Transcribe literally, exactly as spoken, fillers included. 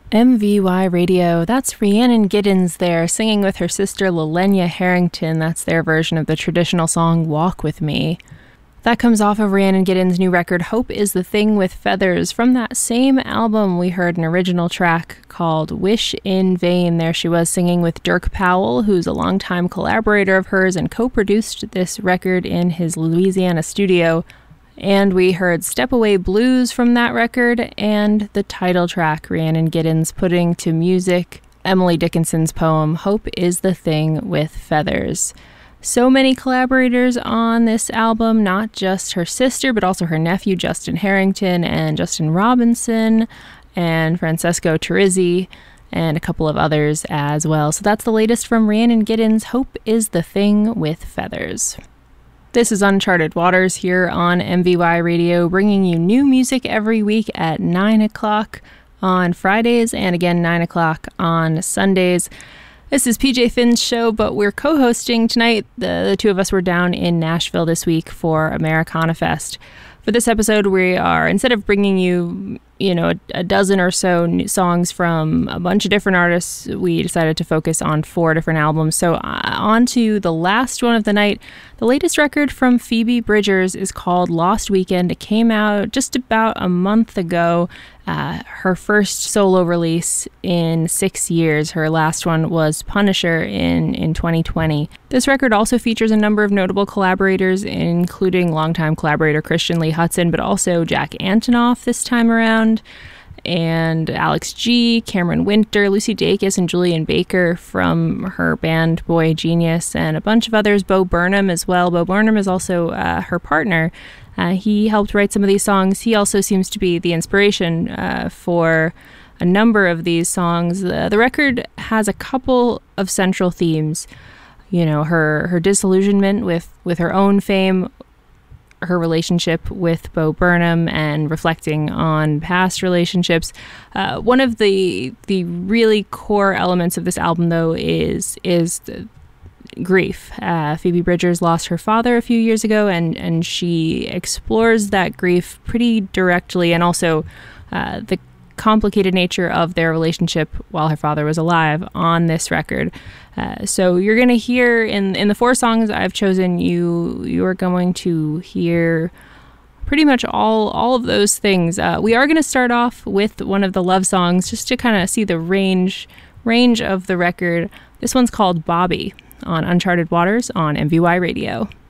M V Y Radio, that's Rhiannon Giddens there, singing with her sister Lilenya Harrington. That's their version of the traditional song Walk With Me. That comes off of Rhiannon Giddens' new record, Hope Is the Thing with Feathers. From that same album, we heard an original track called Wish in Vain. There she was singing with Dirk Powell, who's a longtime collaborator of hers and co-produced this record in his Louisiana studio. And we heard Step Away Blues from that record, and the title track, Rhiannon Giddens putting to music Emily Dickinson's poem, Hope Is the Thing with Feathers. So many collaborators on this album, not just her sister, but also her nephew, Justin Harrington, and Justin Robinson, and Francesco Turizzi, and a couple of others as well. So that's the latest from Rhiannon Giddens, Hope Is the Thing with Feathers. This is Uncharted Waters here on M V Y Radio, bringing you new music every week at nine o'clock on Fridays and again nine o'clock on Sundays. This is P J Finn's show, but we're co-hosting tonight. The, the two of us were down in Nashville this week for Americana Fest. For this episode, we are, instead of bringing you, you know, a, a dozen or so new songs from a bunch of different artists, we decided to focus on four different albums. So uh, on to the last one of the night. The latest record from Phoebe Bridgers is called Lost Weekend. It came out just about a month ago. Uh, her first solo release in six years. Her last one was Punisher in, in twenty twenty. This record also features a number of notable collaborators, including longtime collaborator Christian Lee Hutson, but also Jack Antonoff this time around, and Alex G, Cameron Winter, Lucy Dacus, and Julian Baker from her band Boy Genius, and a bunch of others, Bo Burnham as well. Bo Burnham is also uh, her partner. Uh, he helped write some of these songs. He also seems to be the inspiration uh, for a number of these songs. Uh, the record has a couple of central themes. You know, her her disillusionment with, with her own fame, her relationship with Bo Burnham, and reflecting on past relationships. Uh, one of the the really core elements of this album, though, is is the grief. Uh, Phoebe Bridgers lost her father a few years ago, and, and she explores that grief pretty directly, and also uh, the complicated nature of their relationship while her father was alive on this record. Uh, so you're going to hear in in the four songs I've chosen, you you are going to hear pretty much all all of those things. Uh, we are going to start off with one of the love songs just to kind of see the range range of the record. This one's called Bobby on Uncharted Waters on M V Y Radio.